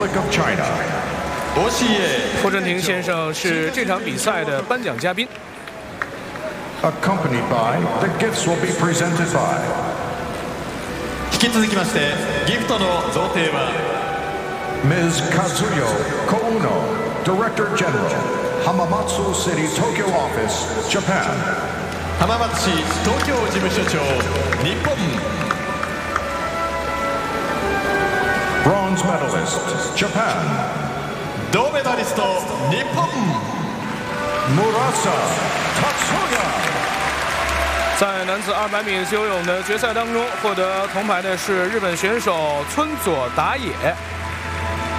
霍震霆先生是这场比赛的颁奖嘉宾。 Accompanied by the gifts will be presented by. 引き続きましてギフトの贈呈は Ms. Kazuyo Kouno, Director General, Hamamatsu City, Tokyo Office, Japan. 浜松市東京事務所長日本 Bronze medalist, Japan. 銅メダリスト日本 Murasa Tatsuya. 在男子200米自由泳的决赛当中，获得铜牌的是日本选手村佐达也。